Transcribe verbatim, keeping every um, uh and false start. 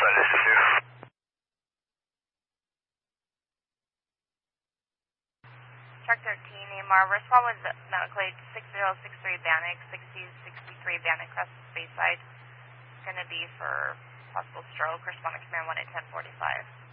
Bayside, this is two. Truck thirteen, A M R, respond with medical aid six zero six three Bannock, sixty sixty-three Bannock, Crest Bayside. It's going to be for possible stroke, respond to command one at ten forty-five.